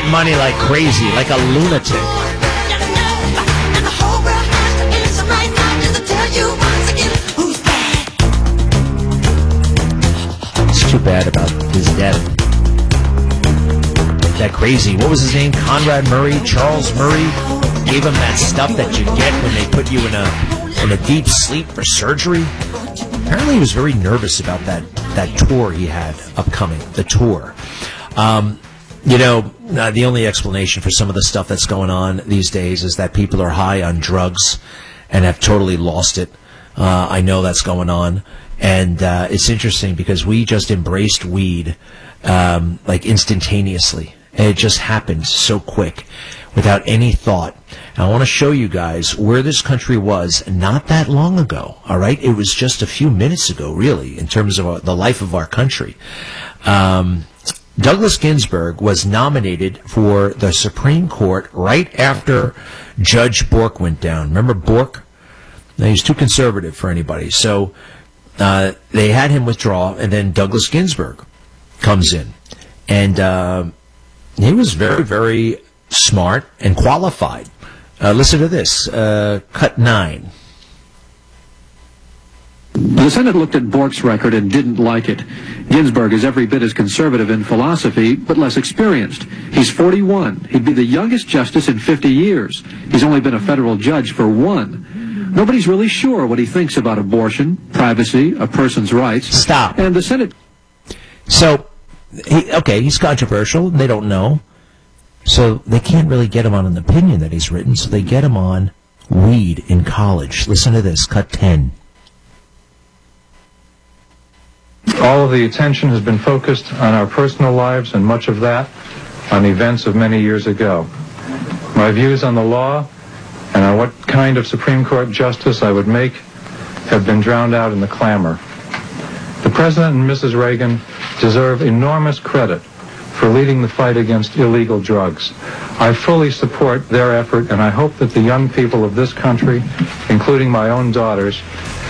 money like crazy, like a lunatic. It's too bad about his death. That crazy. What was his name? Conrad Murray? Charles Murray? Gave him that stuff that you get when they put you in a deep sleep for surgery. Apparently he was very nervous about that tour he had upcoming, the tour. The only explanation for some of the stuff that's going on these days is that people are high on drugs and have totally lost it. I know that's going on. And it's interesting because we just embraced weed like instantaneously. And it just happened so quick without any thought. And I want to show you guys where this country was not that long ago, all right? It was just a few minutes ago, really, in terms of the life of our country. Douglas Ginsburg was nominated for the Supreme Court right after Judge Bork went down. Remember Bork? Now, he's too conservative for anybody. So they had him withdraw, and then Douglas Ginsburg comes in. And he was very, very smart and qualified. Listen to this, cut 9. The Senate looked at Bork's record and didn't like it. Ginsburg is every bit as conservative in philosophy, but less experienced. He's 41. He'd be the youngest justice in 50 years. He's only been a federal judge for 1. Nobody's really sure what he thinks about abortion, privacy, a person's rights. Stop. And the Senate... So, he's controversial. They don't know. So they can't really get him on an opinion that he's written, so they get him on weed in college. Listen to this, cut 10. All of the attention has been focused on our personal lives, and much of that on events of many years ago. My views on the law and on what kind of Supreme Court justice I would make have been drowned out in the clamor. The President and Mrs. Reagan deserve enormous credit for leading the fight against illegal drugs. I fully support their effort, and I hope that the young people of this country, including my own daughters,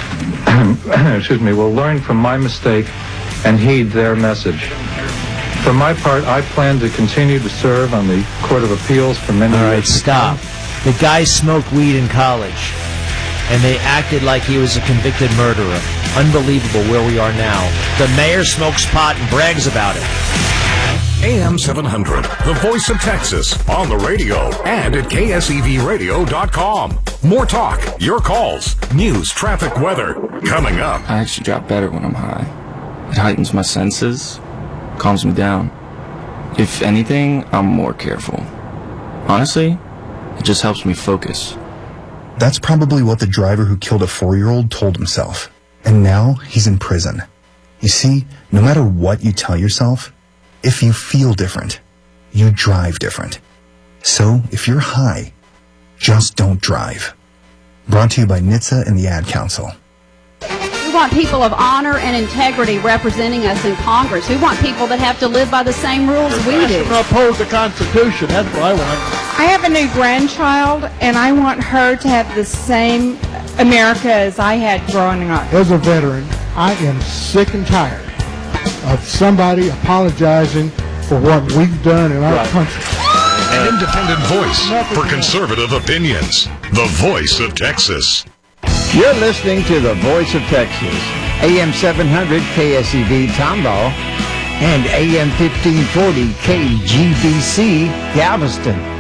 will learn from my mistake and heed their message. For my part, I plan to continue to serve on the Court of Appeals for many years. All right, stop. The guy smoked weed in college, and they acted like he was a convicted murderer. Unbelievable where we are now. The mayor smokes pot and brags about it. AM 700, the voice of Texas, on the radio and at KSEVradio.com. More talk, your calls, news, traffic, weather, coming up. I actually drop better when I'm high. It heightens my senses, calms me down. If anything, I'm more careful. Honestly, it just helps me focus. That's probably what the driver who killed a 4-year-old told himself. And now he's in prison. You see, no matter what you tell yourself, if you feel different, you drive different. So, if you're high, just don't drive. Brought to you by NHTSA and the Ad Council. We want people of honor and integrity representing us in Congress. We want people that have to live by the same rules we do. Uphold the Constitution. That's what I want. I have a new grandchild, and I want her to have the same America as I had growing up. As a veteran, I am sick and tired of somebody apologizing for what we've done in our country. An independent voice for conservative opinions. The voice of Texas. You're listening to the voice of Texas. AM 700 KSEV Tomball and AM 1540 KGBC Galveston.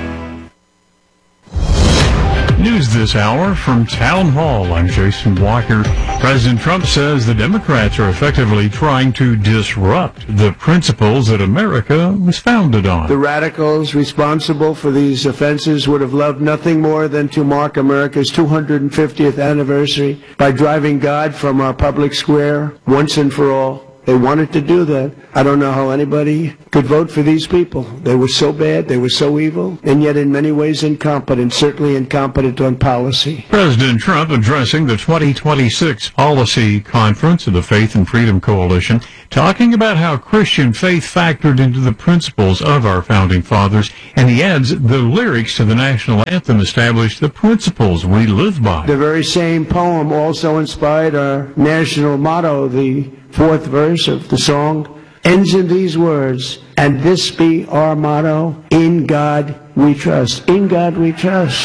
News this hour from Town Hall. I'm Jason Walker. President Trump says the Democrats are effectively trying to disrupt the principles that America was founded on. The radicals responsible for these offenses would have loved nothing more than to mark America's 250th anniversary by driving God from our public square once and for all. They wanted to do that. I don't know how anybody could vote for these people. They were so bad, they were so evil, and yet in many ways incompetent, certainly incompetent on policy. President Trump addressing the 2026 Policy Conference of the Faith and Freedom Coalition, talking about how Christian faith factored into the principles of our founding fathers, and he adds the lyrics to the national anthem established the principles we live by. The very same poem also inspired our national motto, the fourth verse of the song, ends in these words, and this be our motto, in God we trust. In God we trust.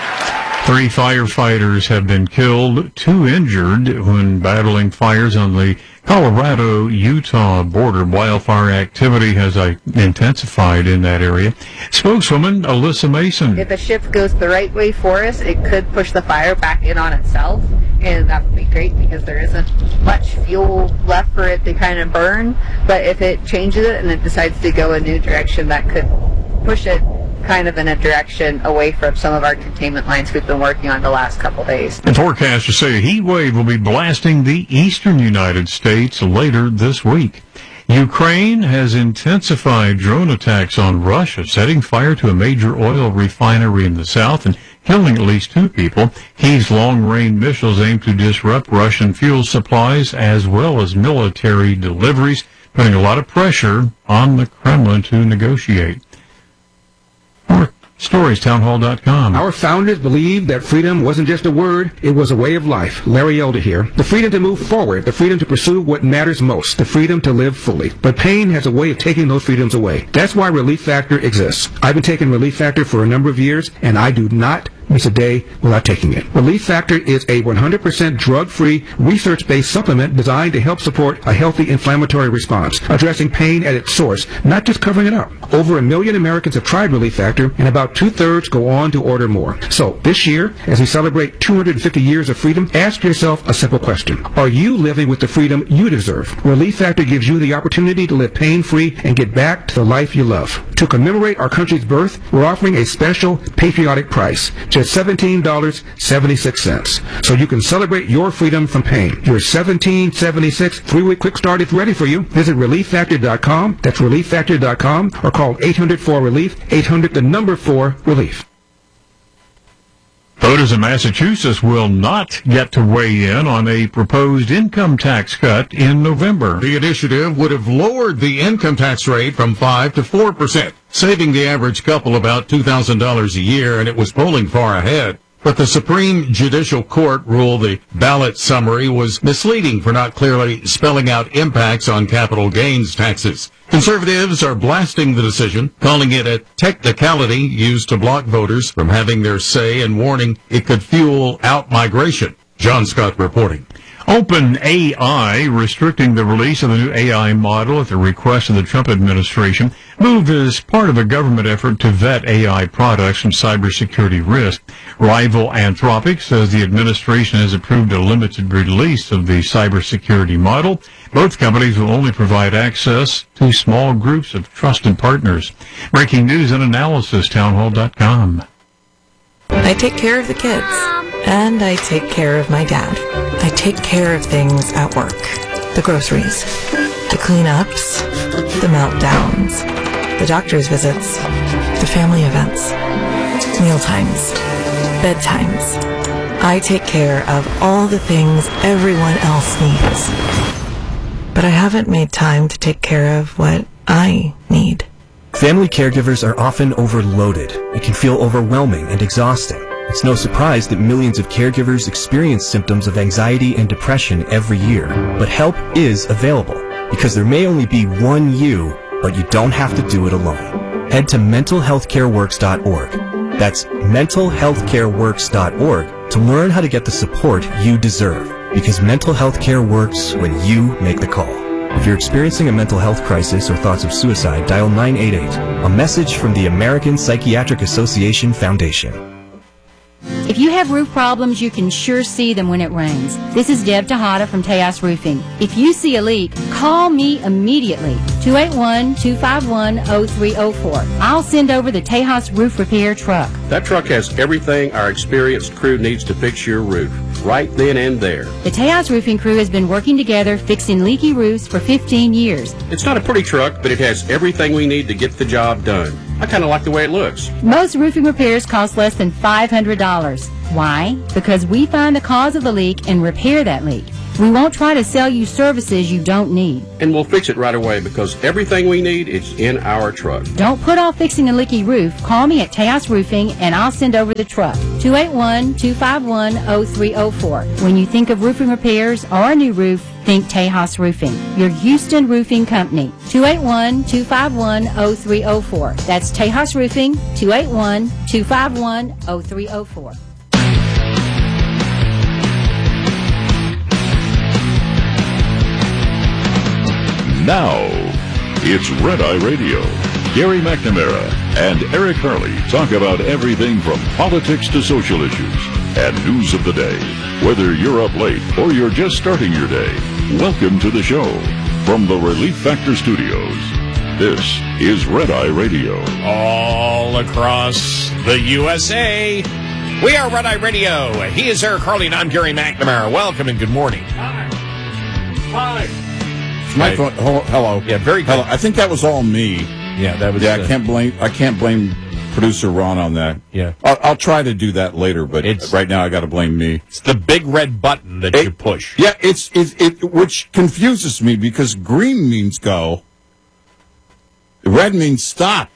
3 firefighters have been killed, 2 injured when battling fires on the Colorado-Utah border. Wildfire activity has intensified in that area. Spokeswoman Alyssa Mason. If the shift goes the right way for us, it could push the fire back in on itself, and that would be great because there isn't much fuel left for it to kind of burn. But if it changes it and it decides to go a new direction, that could push it kind of in a direction away from some of our containment lines we've been working on the last couple days. And forecasters say a heat wave will be blasting the eastern United States later this week. Ukraine has intensified drone attacks on Russia, setting fire to a major oil refinery in the south and killing at least 2 people. Kyiv's long-range missiles aim to disrupt Russian fuel supplies as well as military deliveries, putting a lot of pressure on the Kremlin to negotiate. More stories, townhall.com. Our founders believed that freedom wasn't just a word, it was a way of life. Larry Elder here. The freedom to move forward, the freedom to pursue what matters most, the freedom to live fully. But pain has a way of taking those freedoms away. That's why Relief Factor exists. I've been taking Relief Factor for a number of years, and I do not miss a day without taking it. Relief Factor is a 100% drug-free, research-based supplement designed to help support a healthy inflammatory response, addressing pain at its source, not just covering it up. Over 1 million Americans have tried Relief Factor, and about 2/3 go on to order more. So, this year, as we celebrate 250 years of freedom, ask yourself a simple question. Are you living with the freedom you deserve? Relief Factor gives you the opportunity to live pain-free and get back to the life you love. To commemorate our country's birth, we're offering a special patriotic price. Just $17.76. So you can celebrate your freedom from pain. Your $17.76 3-week quick start is ready for you. Visit ReliefFactor.com. That's ReliefFactor.com or call 800-4-RELIEF, 800-4-RELIEF. Voters in Massachusetts will not get to weigh in on a proposed income tax cut in November. The initiative would have lowered the income tax rate from 5% to 4%, saving the average couple about $2,000 a year, and it was polling far ahead. But the Supreme Judicial Court ruled the ballot summary was misleading for not clearly spelling out impacts on capital gains taxes. Conservatives are blasting the decision, calling it a technicality used to block voters from having their say and warning it could fuel out-migration. John Scott reporting. OpenAI, restricting the release of the new AI model at the request of the Trump administration, moved as part of a government effort to vet AI products from cybersecurity risk. Rival Anthropic says the administration has approved a limited release of the cybersecurity model. Both companies will only provide access to small groups of trusted partners. Breaking news and analysis, townhall.com. I take care of the kids, and I take care of my dad. I take care of things at work. The groceries, the cleanups, the meltdowns, the doctor's visits, the family events, mealtimes, bedtimes. I take care of all the things everyone else needs. But I haven't made time to take care of what I need. Family caregivers are often overloaded. It can feel overwhelming and exhausting. It's no surprise that millions of caregivers experience symptoms of anxiety and depression every year. But help is available, because there may only be one you, but you don't have to do it alone. Head to mentalhealthcareworks.org. That's mentalhealthcareworks.org to learn how to get the support you deserve, because mental health care works when you make the call. If you're experiencing a mental health crisis or thoughts of suicide, dial 988, a message from the American Psychiatric Association Foundation. If you have roof problems, you can sure see them when it rains. This is Deb Tejada from Tejas Roofing. If you see a leak, call me immediately, 281-251-0304. I'll send over the Tejas Roof Repair truck. That truck has everything our experienced crew needs to fix your roof, right then and there. The Tejas Roofing crew has been working together fixing leaky roofs for 15 years. It's not a pretty truck, but it has everything we need to get the job done. I kind of like the way it looks. Most roofing repairs cost less than $500. Why? Because we find the cause of the leak and repair that leak. We won't try to sell you services you don't need. And we'll fix it right away because everything we need is in our truck. Don't put off fixing a leaky roof. Call me at Tejas Roofing and I'll send over the truck. 281-251-0304. When you think of roofing repairs or a new roof, think Tejas Roofing, your Houston roofing company. 281-251-0304. That's Tejas Roofing, 281-251-0304. Now, it's Red Eye Radio. Gary McNamara and Eric Harley talk about everything from politics to social issues and news of the day. Whether you're up late or you're just starting your day, welcome to the show. From the Relief Factor Studios, this is Red Eye Radio. All across the USA, we are Red Eye Radio. He is Eric Harley, and I'm Gary McNamara. Welcome and good morning. Hi. My phone, hello. Yeah, very good. Hello. I think that was all me. Yeah, that was. Yeah, I can't blame producer Ron on that. Yeah, I'll try to do that later, but right now I got to blame me. It's the big red button that you push. Yeah, it which confuses me because green means go, red means stop.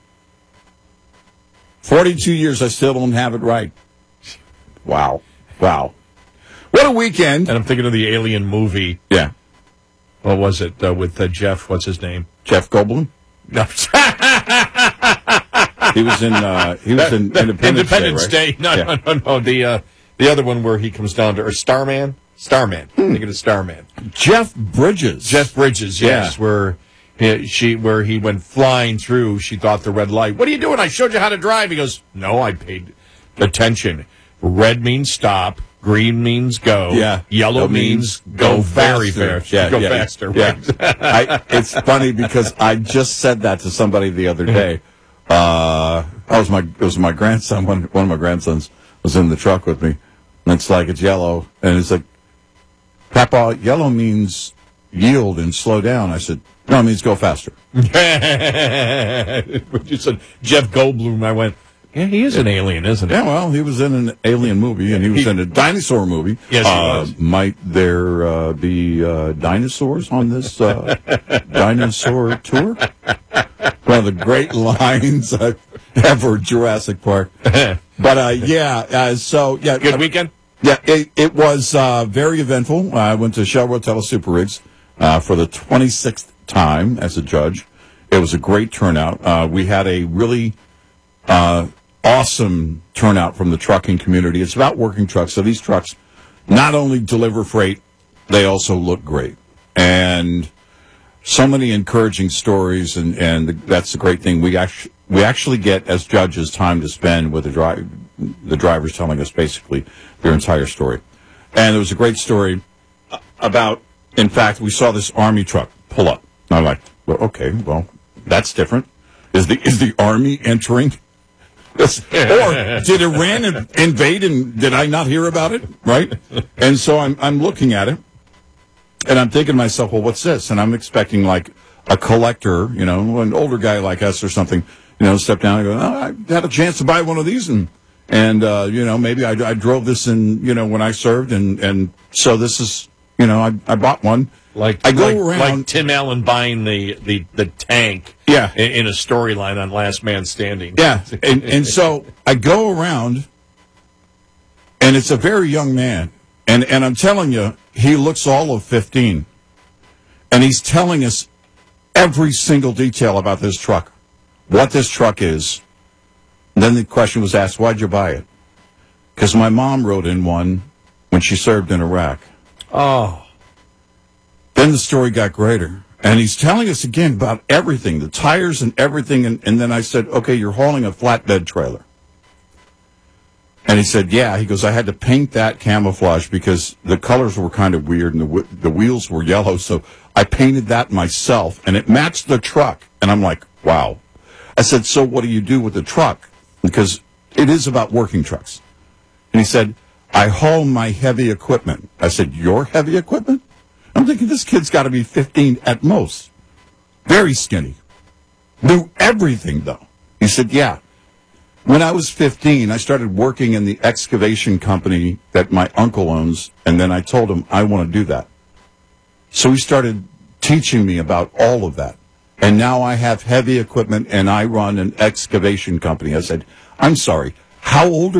42 years, I still don't have it right. Wow. What a weekend! And I'm thinking of the Alien movie. Yeah. What was it with Jeff? What's his name? Jeff Goldblum. No. He was in Independence Day. Right? No. The other one where he comes down to Starman. Thinking of Starman. Jeff Bridges. Yes, where he went flying through. She thought the red light. What are you doing? I showed you how to drive. He goes, no, I paid attention. Red means stop. Green means go. Yeah. Yellow means go very fast. Yeah, go faster. Yeah. Right? It's funny because I just said that to somebody the other day. It was my grandson. One of my grandsons was in the truck with me, and it's yellow, and it's like, Papa, yellow means yield and slow down. I said, no, it means go faster. When you said Jeff Goldblum, I went, yeah, he is an alien, isn't he? Yeah, well, he was in an alien movie, and he was in a dinosaur movie. Yes, he was. Might there be dinosaurs on this dinosaur tour? One of the great lines I've ever Jurassic Park. But, Good weekend? Yeah, it was very eventful. I went to Shell Rotella Super Rigs for the 26th time as a judge. It was a great turnout. We had a really awesome turnout from the trucking community. It's about working trucks. So these trucks not only deliver freight, they also look great. And so many encouraging stories, and that's the great thing. We actually get, as judges, time to spend with the drivers telling us basically their entire story. And there was a great story about, in fact, we saw this Army truck pull up. And I'm like, well, okay, well, that's different. Is the Army entering? Or did Iran invade and did I not hear about it? Right? And so I'm looking at it and I'm thinking to myself, well, what's this? And I'm expecting like a collector, an older guy like us or something, step down and go, I had a chance to buy one of these and maybe I drove this in, when I served and so this is, I bought one. Like Tim Allen buying the tank in a storyline on Last Man Standing. Yeah, and so I go around, and it's a very young man, and I'm telling you, he looks all of 15, and he's telling us every single detail about this truck, what this truck is. And then the question was asked, why'd you buy it? Because my mom rode in one when she served in Iraq. Oh. Then the story got greater. And he's telling us again about everything, the tires and everything. And then I said, okay, you're hauling a flatbed trailer. And he said, yeah. He goes, I had to paint that camouflage because the colors were kind of weird and the wheels were yellow. So I painted that myself and it matched the truck. And I'm like, wow. I said, so what do you do with the truck? Because it is about working trucks. And he said, I haul my heavy equipment. I said, your heavy equipment? I'm thinking this kid's got to be 15 at most. Very skinny. Knew everything, though. He said, yeah. When I was 15, I started working in the excavation company that my uncle owns, and then I told him I want to do that. So he started teaching me about all of that. And now I have heavy equipment, and I run an excavation company. I said, I'm sorry, how old are